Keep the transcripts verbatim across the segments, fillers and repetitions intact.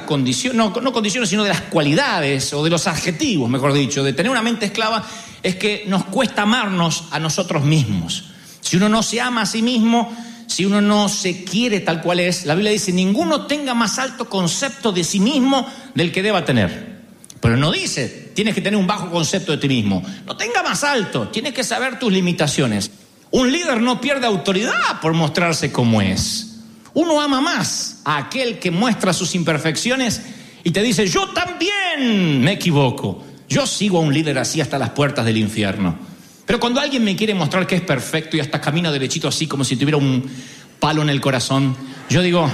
condición, no, no condiciones, sino de las cualidades o de los adjetivos, mejor dicho, de tener una mente esclava, es que nos cuesta amarnos a nosotros mismos. Si uno no se ama a sí mismo, si uno no se quiere tal cual es, la Biblia dice, ninguno tenga más alto concepto de sí mismo del que deba tener. Pero no dice, tienes que tener un bajo concepto de ti mismo. No tenga más alto, tienes que saber tus limitaciones. Un líder no pierde autoridad por mostrarse como es. Uno ama más a aquel que muestra sus imperfecciones y te dice, yo también me equivoco. Yo sigo a un líder así hasta las puertas del infierno. Pero cuando alguien me quiere mostrar que es perfecto y hasta camina derechito así como si tuviera un palo en el corazón, yo digo,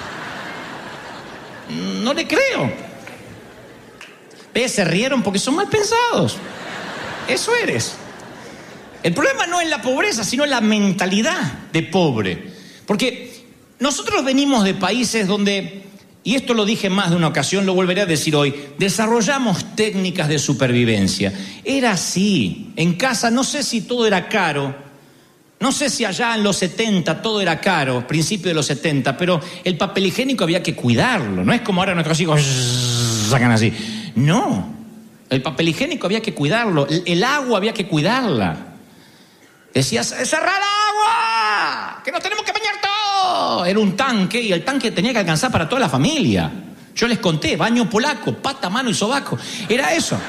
no le creo. ¿Ves? Se rieron porque son mal pensados. Eso eres. El problema no es la pobreza, sino la mentalidad de pobre. Porque nosotros venimos de países donde, y esto lo dije más de una ocasión, lo volveré a decir hoy, desarrollamos técnicas de supervivencia. Era así. En casa no sé si todo era caro, no sé si allá en los setenta todo era caro, principio de los setenta, pero el papel higiénico había que cuidarlo. No es como ahora nuestros hijos sacan así. No, el papel higiénico había que cuidarlo, el, el agua había que cuidarla. Decías, ¡cerrar agua! ¡Que nos tenemos que bañar todos! Era un tanque y el tanque tenía que alcanzar para toda la familia. Yo les conté, baño polaco, pata, mano y sobaco. Era eso.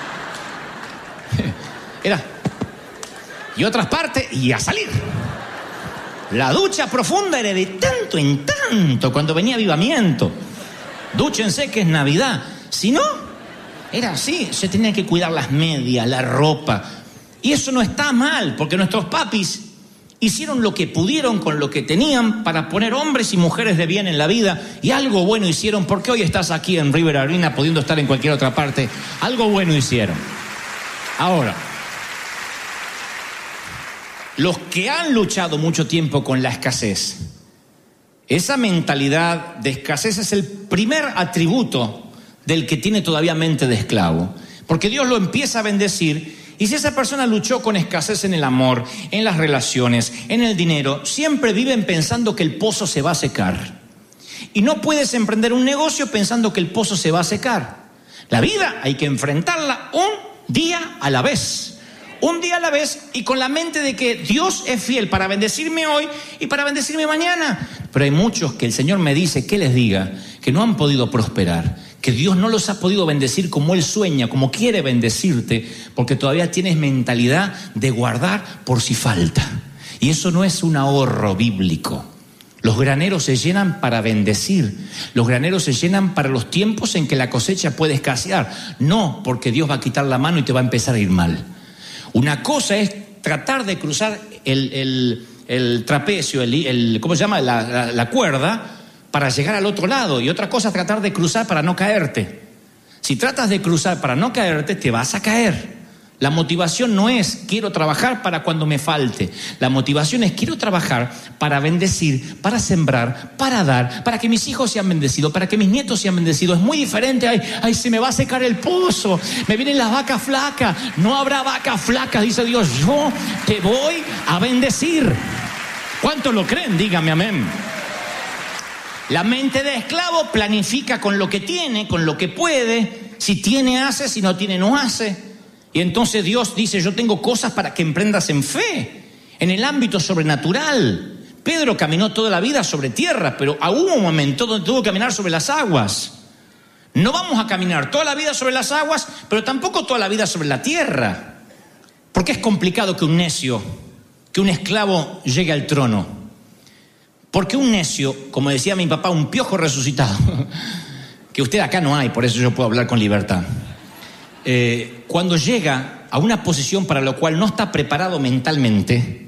Era. Y otras partes, y a salir. La ducha profunda era de tanto en tanto cuando venía avivamiento. Dúchense que es Navidad. Si no, era así. Se tenían que cuidar las medias, la ropa. Y eso no está mal, porque nuestros papis hicieron lo que pudieron con lo que tenían para poner hombres y mujeres de bien en la vida, y algo bueno hicieron, porque hoy estás aquí en River Arena pudiendo estar en cualquier otra parte. Algo bueno hicieron. Ahora, los que han luchado mucho tiempo con la escasez, esa mentalidad de escasez es el primer atributo del que tiene todavía mente de esclavo, porque Dios lo empieza a bendecir. Y si esa persona luchó con escasez en el amor, en las relaciones, en el dinero, siempre viven pensando que el pozo se va a secar. Y no puedes emprender un negocio pensando que el pozo se va a secar. La vida hay que enfrentarla un día a la vez. Un día a la vez y con la mente de que Dios es fiel para bendecirme hoy y para bendecirme mañana. Pero hay muchos que el Señor me dice que les diga que no han podido prosperar, que Dios no los ha podido bendecir como Él sueña, como quiere bendecirte, porque todavía tienes mentalidad de guardar por si falta. Y eso no es un ahorro bíblico. Los graneros se llenan para bendecir. Los graneros se llenan para los tiempos en que la cosecha puede escasear. No porque Dios va a quitar la mano y te va a empezar a ir mal. Una cosa es tratar de cruzar el, el, el trapecio, el, el, ¿cómo se llama? La, la, la cuerda, para llegar al otro lado. Y otra cosa es tratar de cruzar para no caerte. Si tratas de cruzar para no caerte, te vas a caer. La motivación no es quiero trabajar para cuando me falte. La motivación es quiero trabajar para bendecir, para sembrar, para dar, para que mis hijos sean bendecidos, para que mis nietos sean bendecidos. Es muy diferente. Ay, ay, se me va a secar el pozo. Me vienen las vacas flacas. No habrá vacas flacas, dice Dios. Yo te voy a bendecir. ¿Cuántos lo creen? Dígame amén. La mente de esclavo planifica con lo que tiene, con lo que puede. Si tiene, hace. Si no tiene, no hace. Y entonces Dios dice, yo tengo cosas para que emprendas en fe, en el ámbito sobrenatural. Pedro caminó toda la vida sobre tierra, pero hubo un momento donde tuvo que caminar sobre las aguas. No vamos a caminar toda la vida sobre las aguas, pero tampoco toda la vida sobre la tierra. Porque es complicado que un necio, que un esclavo llegue al trono. Porque un necio, como decía mi papá, un piojo resucitado, que usted acá no hay, por eso yo puedo hablar con libertad. Eh, cuando llega a una posición para la cual no está preparado mentalmente,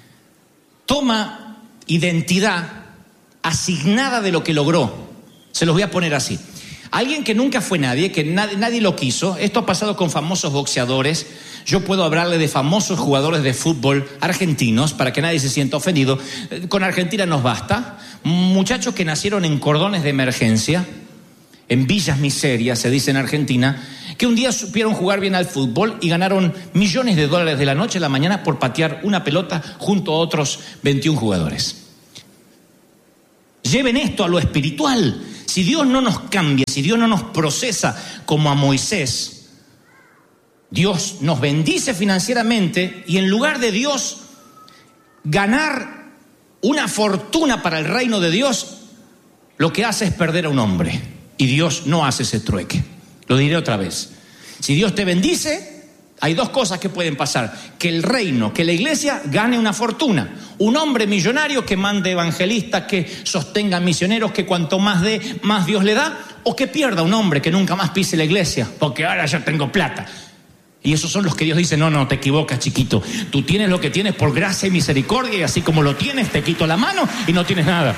toma identidad asignada de lo que logró. Se los voy a poner así. Alguien que nunca fue nadie, que nadie, nadie lo quiso. Esto ha pasado con famosos boxeadores. Yo puedo hablarle de famosos jugadores de fútbol argentinos para que nadie se sienta ofendido. Con Argentina nos basta. Muchachos que nacieron en cordones de emergencia, en villas miserias, se dice en Argentina, que un día supieron jugar bien al fútbol y ganaron millones de dólares de la noche a la mañana por patear una pelota junto a otros veintiún jugadores. Lleven esto a lo espiritual. si Dios no nos cambia, si Dios no nos procesa como a Moisés, Dios nos bendice financieramente y en lugar de Dios ganar una fortuna para el reino de Dios, lo que hace es perder a un hombre. Y Dios no hace ese trueque. Lo diré otra vez. Si Dios te bendice, hay dos cosas que pueden pasar: que el reino, que la iglesia gane una fortuna, un hombre millonario que mande evangelistas, que sostenga misioneros, que cuanto más dé, más Dios le da, o que pierda un hombre que nunca más pise la iglesia, porque ahora yo tengo plata. Y esos son los que Dios dice: no, no, te equivocas, chiquito, tú tienes lo que tienes por gracia y misericordia, y así como lo tienes, te quito la mano y no tienes nada.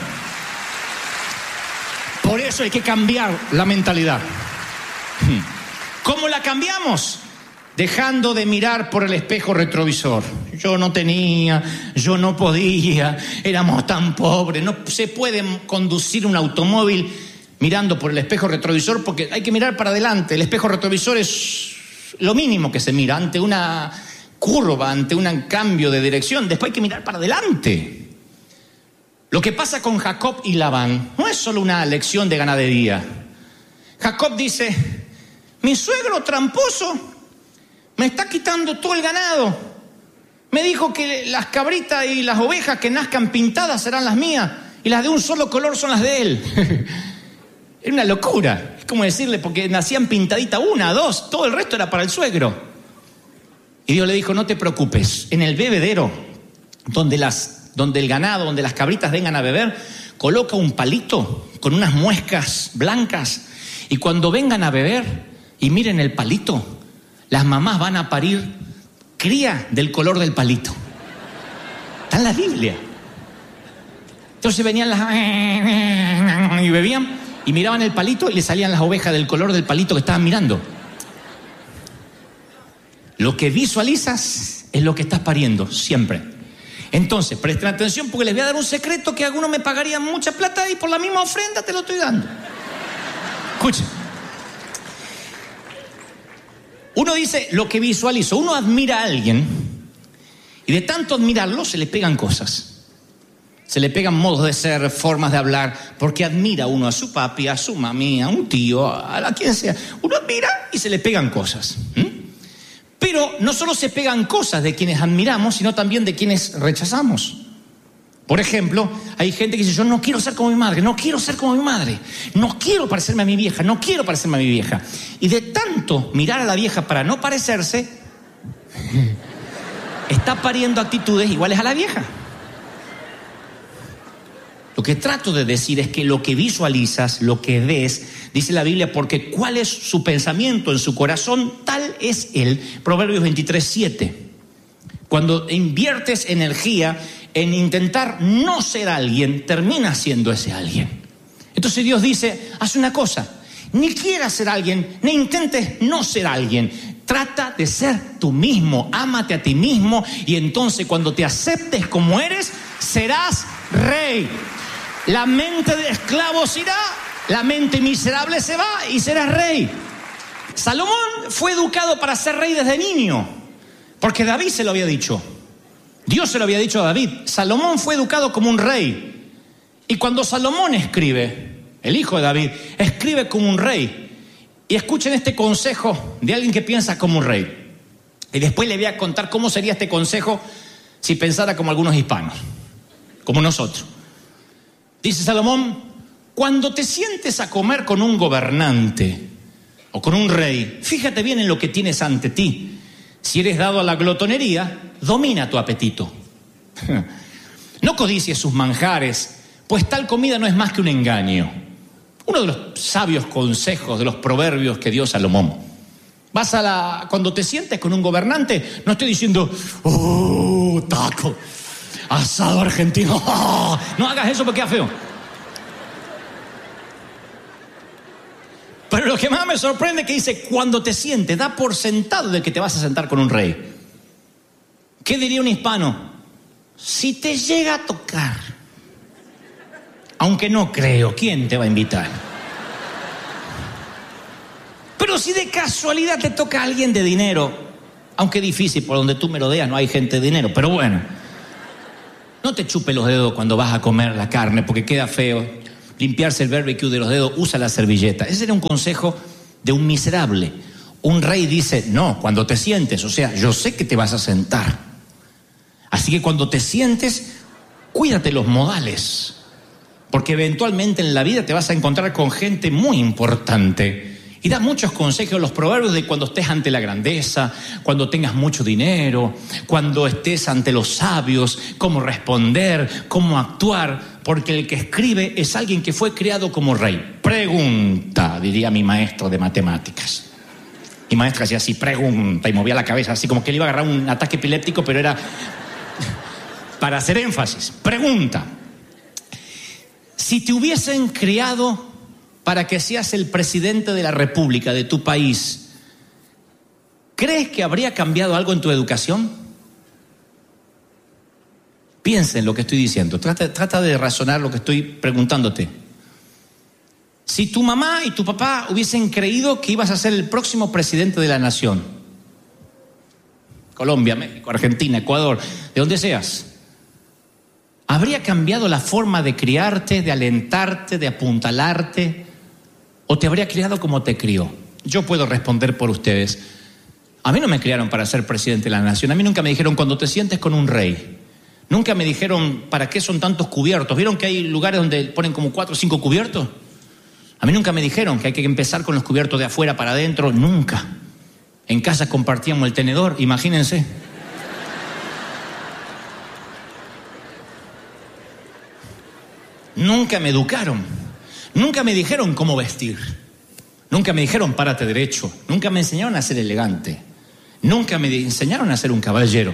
Por eso hay que cambiar la mentalidad. ¿Cómo la cambiamos? Dejando de mirar por el espejo retrovisor. Yo no tenía, yo no podía, éramos tan pobres. No se puede conducir un automóvil mirando por el espejo retrovisor, porque hay que mirar para adelante. El espejo retrovisor es lo mínimo que se mira ante una curva, ante un cambio de dirección. Después hay que mirar para adelante. Lo que pasa con Jacob y Labán no es solo una lección de ganadería. Jacob dice: mi suegro tramposo me está quitando todo el ganado. Me dijo que las cabritas y las ovejas que nazcan pintadas serán las mías y las de un solo color son las de él. Era una locura. Es como decirle, porque nacían pintaditas una, dos, todo el resto era para el suegro. Y Dios le dijo: no te preocupes, en el bebedero donde las donde el ganado, donde las cabritas vengan a beber, coloca un palito con unas muescas blancas, y cuando vengan a beber y miren el palito, las mamás van a parir cría del color del palito. Está en la Biblia. Entonces venían las y bebían y miraban el palito y le salían las ovejas del color del palito que estaban mirando. Lo que visualizas es lo que estás pariendo siempre. Entonces, presten atención, porque les voy a dar un secreto que algunos me pagarían mucha plata y por la misma ofrenda te lo estoy dando. Escuchen. Uno dice lo que visualizo. Uno admira a alguien y de tanto admirarlo se le pegan cosas. Se le pegan modos de ser, formas de hablar, porque admira uno a su papi, a su mami, a un tío, a, a quien sea. Uno admira y se le pegan cosas. ¿Mm? Pero no solo se pegan cosas de quienes admiramos, sino también de quienes rechazamos. Por ejemplo, hay gente que dice: yo no quiero ser como mi madre, no quiero ser como mi madre, no quiero parecerme a mi vieja, no quiero parecerme a mi vieja. Y de tanto mirar a la vieja para no parecerse, está pariendo actitudes iguales a la vieja. Lo que trato de decir es que lo que visualizas, lo que ves, dice la Biblia, porque cuál es su pensamiento en su corazón, tal es él. Proverbios veintitrés, siete. Cuando inviertes energía en intentar no ser alguien, terminas siendo ese alguien. Entonces Dios dice: haz una cosa, ni quieras ser alguien, ni intentes no ser alguien. Trata de ser tú mismo, ámate a ti mismo, y entonces cuando te aceptes como eres, serás rey. La mente de esclavo se irá, la mente miserable se va y serás rey. Salomón fue educado para ser rey desde niño, porque David se lo había dicho. Dios se lo había dicho a David. Salomón fue educado como un rey. Y cuando Salomón escribe, el hijo de David, escribe como un rey. Y escuchen este consejo de alguien que piensa como un rey. Y después le voy a contar cómo sería este consejo si pensara como algunos hispanos, como nosotros. Dice Salomón: cuando te sientes a comer con un gobernante o con un rey, fíjate bien en lo que tienes ante ti. Si eres dado a la glotonería, domina tu apetito. No codicies sus manjares, pues tal comida no es más que un engaño. Uno de los sabios consejos de los proverbios que dio Salomón. Vas a la, cuando te sientes con un gobernante, no estoy diciendo: oh, taco, asado argentino. Oh, no hagas eso porque queda feo. Pero lo que más me sorprende es que dice: cuando te sientes, da por sentado de que te vas a sentar con un rey. ¿Qué diría un hispano? Si te llega a tocar, aunque no creo, ¿quién te va a invitar? Pero si de casualidad te toca a alguien de dinero, aunque difícil, por donde tú merodeas no hay gente de dinero, pero bueno, no te chupe los dedos cuando vas a comer la carne porque queda feo. limpiarse el barbecue de los dedos, usa la servilleta. Ese era un consejo de un miserable. Un rey dice, no, cuando te sientes, o sea, yo sé que te vas a sentar. Así que cuando te sientes, cuídate los modales. Porque eventualmente en la vida te vas a encontrar con gente muy importante. Y da muchos consejos, los proverbios de cuando estés ante la grandeza, cuando tengas mucho dinero, cuando estés ante los sabios, cómo responder, cómo actuar, porque el que escribe es alguien que fue criado como rey. Pregunta, diría mi maestro de matemáticas. Mi maestra hacía así, pregunta, y movía la cabeza así como que le iba a agarrar un ataque epiléptico, pero era para hacer énfasis. Pregunta, si te hubiesen criado para que seas el presidente de la República de tu país, ¿crees que habría cambiado algo en tu educación? Piensa en lo que estoy diciendo, trata, trata de razonar lo que estoy preguntándote. Si tu mamá y tu papá hubiesen creído que ibas a ser el próximo presidente de la nación, Colombia, México, Argentina, Ecuador, de donde seas, ¿habría cambiado la forma de criarte, de alentarte, de apuntalarte? ¿O te habría criado como te crió? Yo puedo responder por ustedes. A mí no me criaron para ser presidente de la nación. A mí nunca me dijeron, cuando te sientes con un rey. Nunca me dijeron, ¿para qué son tantos cubiertos? ¿Vieron que hay lugares donde ponen como cuatro o cinco cubiertos? A mí nunca me dijeron que hay que empezar con los cubiertos de afuera para adentro. Nunca. En casa compartíamos el tenedor, imagínense. Nunca me educaron. Nunca me dijeron cómo vestir. Nunca me dijeron párate derecho. Nunca me enseñaron a ser elegante. Nunca me enseñaron a ser un caballero.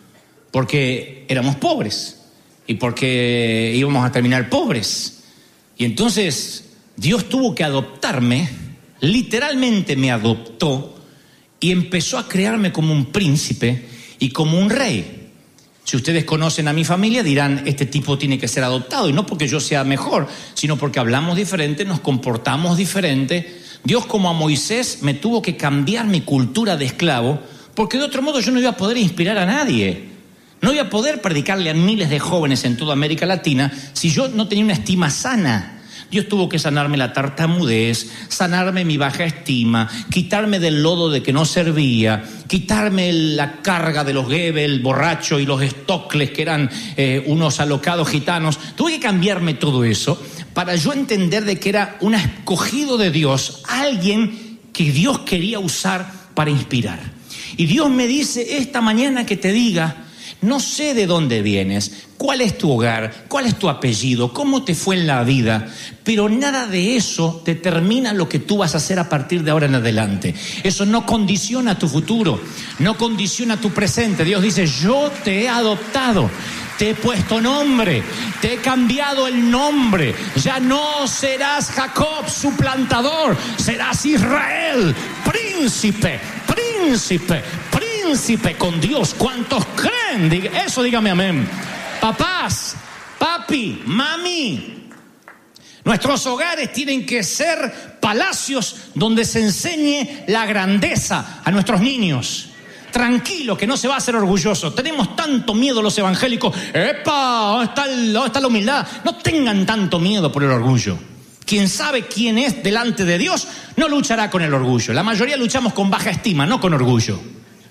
Porque éramos pobres. Y porque íbamos a terminar pobres. Y entonces Dios tuvo que adoptarme. Literalmente me adoptó. Y empezó a crearme como un príncipe y como un rey. Si ustedes conocen a mi familia dirán, este tipo tiene que ser adoptado, y no porque yo sea mejor, sino porque hablamos diferente, nos comportamos diferente. Dios, como a Moisés, me tuvo que cambiar mi cultura de esclavo, porque de otro modo yo no iba a poder inspirar a nadie. No iba a poder predicarle a miles de jóvenes en toda América Latina si yo no tenía una estima sana. Dios tuvo que sanarme la tartamudez, sanarme mi baja estima, quitarme del lodo de que no servía, quitarme la carga de los Goebbels, borrachos, y los Stokles, que eran eh, unos alocados gitanos. Tuve que cambiarme todo eso para yo entender de que era un escogido de Dios, alguien que Dios quería usar para inspirar. Y Dios me dice esta mañana que te diga, no sé de dónde vienes, cuál es tu hogar, cuál es tu apellido, cómo te fue en la vida, pero nada de eso determina lo que tú vas a hacer a partir de ahora en adelante. Eso no condiciona tu futuro, no condiciona tu presente. Dios dice, yo te he adoptado, te he puesto nombre, te he cambiado el nombre. Ya no serás Jacob, suplantador, serás Israel, príncipe, príncipe, príncipe con Dios. ¿Cuántos creen? Diga, eso dígame amén. Papás, papi, mami, nuestros hogares tienen que ser palacios donde se enseñe la grandeza a nuestros niños. Tranquilo, que no se va a hacer orgulloso. Tenemos tanto miedo los evangélicos. ¡Epa! ¿Dónde está, el, dónde está la humildad? No tengan tanto miedo por el orgullo. Quien sabe quién es delante de Dios no luchará con el orgullo. La mayoría luchamos con baja estima, no con orgullo.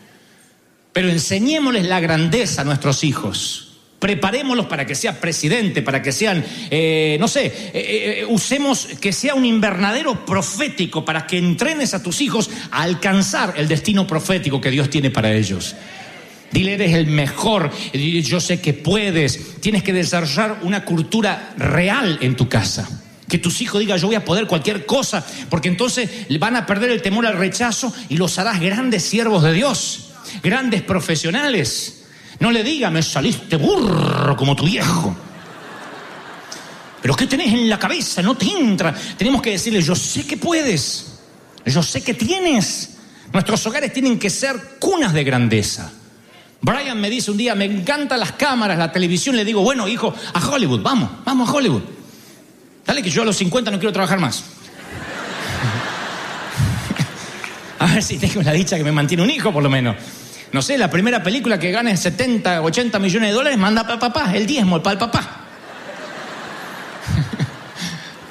Pero enseñémosles la grandeza a nuestros hijos. Preparémoslos para que sea presidente, para que sean, eh, no sé, eh, eh, usemos que sea un invernadero profético para que entrenes a tus hijos a alcanzar el destino profético que Dios tiene para ellos. Dile, eres el mejor, yo sé que puedes. Tienes que desarrollar una cultura real en tu casa. Que tus hijos digan, yo voy a poder cualquier cosa, porque entonces van a perder el temor al rechazo y los harás grandes siervos de Dios, grandes profesionales. No le diga, me saliste burro como tu viejo. ¿Pero qué tenés en la cabeza? No te entra. Tenemos que decirle, yo sé que puedes, yo sé que tienes. Nuestros hogares tienen que ser cunas de grandeza. Brian me dice un día, me encantan las cámaras, la televisión. Le digo, bueno, hijo, a Hollywood, vamos, vamos a Hollywood. Dale que yo a los cincuenta no quiero trabajar más. A ver si tengo la dicha que me mantiene un hijo, por lo menos. No sé, la primera película que gane setenta, ochenta millones de dólares, manda para papá, el diezmo para el papá.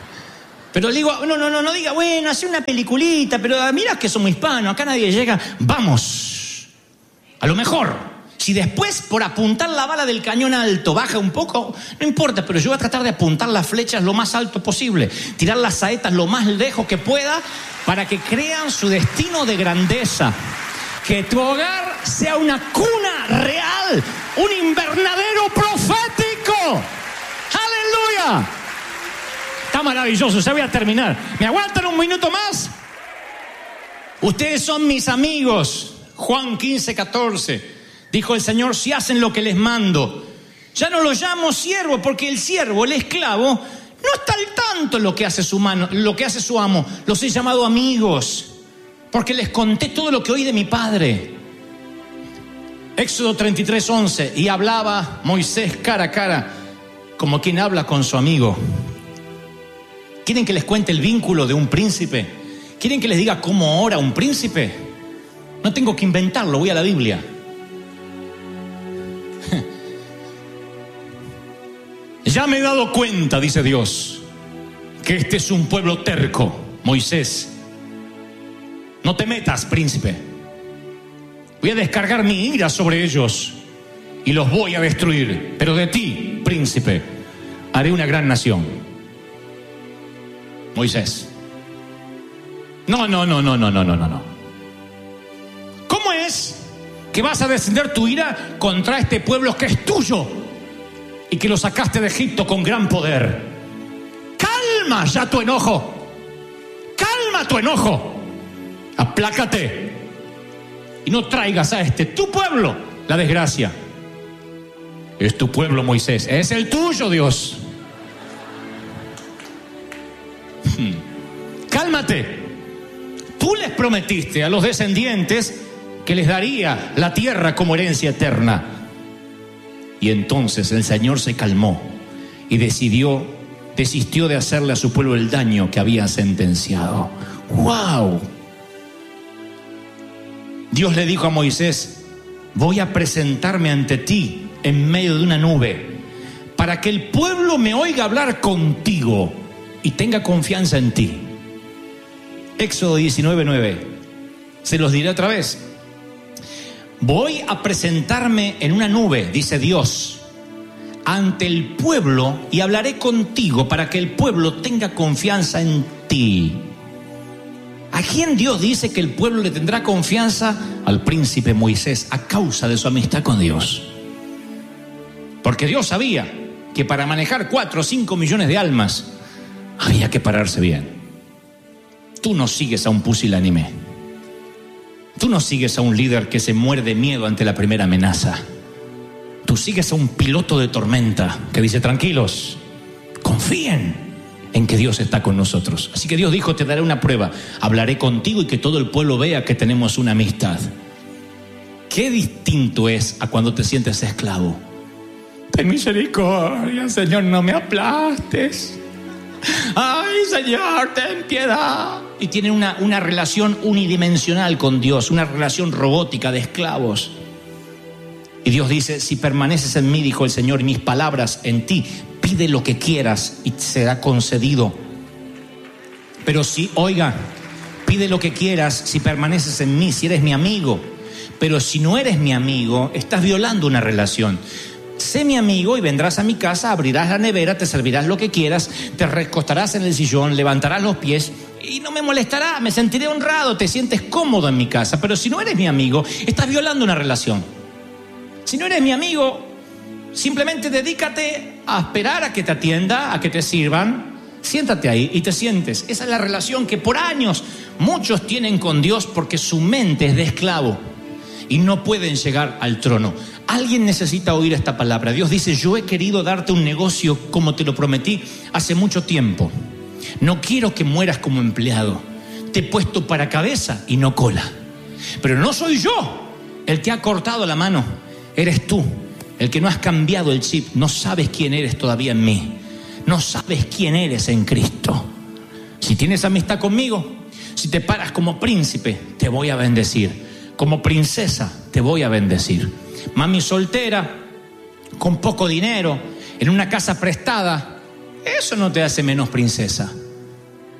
Pero le digo, no, no, no, no diga, bueno, hace una peliculita, pero mira que somos hispanos, acá nadie llega. Vamos, a lo mejor. Si después, por apuntar la bala del cañón alto, baja un poco, no importa, pero yo voy a tratar de apuntar las flechas lo más alto posible, tirar las saetas lo más lejos que pueda, para que crean su destino de grandeza. Que tu hogar sea una cuna real, un invernadero profético. ¡Aleluya! Está maravilloso, ya voy a terminar. ¿Me aguantan un minuto más? Ustedes son mis amigos. Juan quince, catorce. Dijo el Señor, si hacen lo que les mando. Ya no los llamo siervo, porque el siervo, el esclavo, no está al tanto lo que hace su mano, lo que hace su amo. Los he llamado amigos, porque les conté todo lo que oí de mi Padre. Éxodo treinta y tres, once. Y hablaba Moisés cara a cara, como quien habla con su amigo. ¿Quieren que les cuente el vínculo de un príncipe? ¿Quieren que les diga cómo ora un príncipe? No tengo que inventarlo, voy a la Biblia. Ya me he dado cuenta, dice Dios, que este es un pueblo terco. Moisés, no te metas, príncipe. Voy a descargar mi ira sobre ellos y los voy a destruir. Pero de ti, príncipe, haré una gran nación. Moisés. No, no, no, no, no, no, no, no. ¿Cómo es que vas a descender tu ira contra este pueblo que es tuyo y que lo sacaste de Egipto con gran poder? Calma ya tu enojo. Calma tu enojo. Aplácate. Y no traigas a este, tu pueblo, la desgracia. Es tu pueblo, Moisés. Es el tuyo, Dios. Hmm. Cálmate. Tú les prometiste a los descendientes que les daría la tierra como herencia eterna. Y entonces el Señor se calmó y decidió, desistió de hacerle a su pueblo el daño que había sentenciado. ¡Wow! Dios le dijo a Moisés, voy a presentarme ante ti en medio de una nube para que el pueblo me oiga hablar contigo y tenga confianza en ti. Éxodo diecinueve, nueve. Se los diré otra vez. Voy a presentarme en una nube, dice Dios, ante el pueblo y hablaré contigo para que el pueblo tenga confianza en ti. ¿A quién Dios dice que el pueblo le tendrá confianza? Al príncipe Moisés, a causa de su amistad con Dios. Porque Dios sabía que para manejar cuatro o cinco millones de almas había que pararse bien. Tú no sigues a un pusilánime. Tú no sigues a un líder que se muere de miedo ante la primera amenaza. Tú sigues a un piloto de tormenta que dice, tranquilos, confíen en que Dios está con nosotros. Así que Dios dijo, te daré una prueba. Hablaré contigo y que todo el pueblo vea que tenemos una amistad. Qué distinto es a cuando te sientes esclavo. Ten misericordia, Señor, no me aplastes. Ay, Señor, ten piedad. Y tienen una, una relación unidimensional con Dios, una relación robótica de esclavos. Y Dios dice, si permaneces en mí, dijo el Señor, y mis palabras en ti, pide lo que quieras y será concedido. Pero si, oiga, pide lo que quieras si permaneces en mí, si eres mi amigo. Pero si no eres mi amigo, estás violando una relación. Sé mi amigo y vendrás a mi casa, abrirás la nevera, te servirás lo que quieras, te recostarás en el sillón, levantarás los pies y no me molestará, me sentiré honrado, te sientes cómodo en mi casa. Pero si no eres mi amigo, estás violando una relación. Si no eres mi amigo, simplemente dedícate a esperar a que te atienda, a que te sirvan. Siéntate ahí y te sientes. Esa es la relación que por años muchos tienen con Dios, porque su mente es de esclavo y no pueden llegar al trono. Alguien necesita oír esta palabra. Dios dice, yo he querido darte un negocio como te lo prometí hace mucho tiempo. No quiero que mueras como empleado. Te he puesto para cabeza y no cola. Pero no soy yo el que ha cortado la mano. Eres tú, el que no has cambiado el chip. No sabes quién eres todavía en mí. No sabes quién eres en Cristo. Si tienes amistad conmigo, si te paras como príncipe, te voy a bendecir. Como princesa, te voy a bendecir. Mami soltera, con poco dinero, en una casa prestada, eso no te hace menos princesa.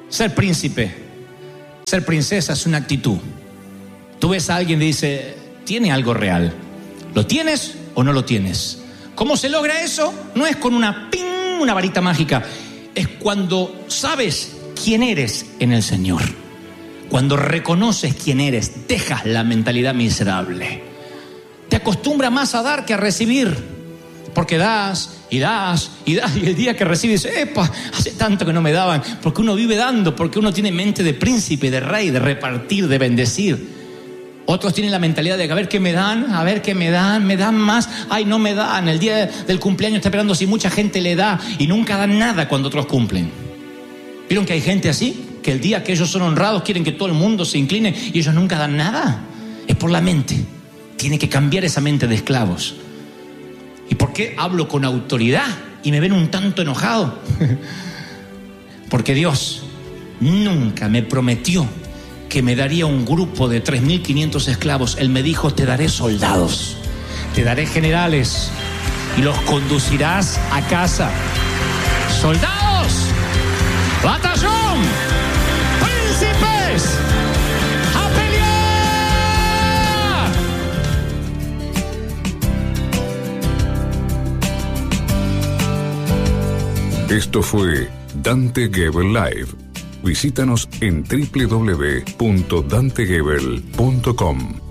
Ser príncipe, ser princesa es una actitud. Tú ves a alguien y dice, tiene algo real. ¿Lo tienes o no lo tienes? ¿Cómo se logra eso? No es con una ping, una varita mágica. Es cuando sabes quién eres en el Señor. Cuando reconoces quién eres, dejas la mentalidad miserable. Te acostumbras más a dar que a recibir. Porque das y das y das, y el día que recibes, ¡epa! Hace tanto que no me daban. Porque uno vive dando, porque uno tiene mente de príncipe, de rey, de repartir, de bendecir. Otros tienen la mentalidad de a ver qué me dan, a ver qué me dan, me dan más, ay, no me dan. El día del cumpleaños está esperando si mucha gente le da y nunca dan nada cuando otros cumplen. ¿Vieron que hay gente así? Que el día que ellos son honrados quieren que todo el mundo se incline y ellos nunca dan nada. Es por la mente. Tiene que cambiar esa mente de esclavos. ¿Y por qué hablo con autoridad y me ven un tanto enojado? Porque Dios nunca me prometió que me daría un grupo de tres mil quinientos esclavos. Él me dijo, te daré soldados, te daré generales y los conducirás a casa. ¡Soldados! ¡Batallón! ¡Príncipes! ¡A pelear! Esto fue Dante Gebel Live. Visítanos en doble u doble u doble u punto dante gebel punto com.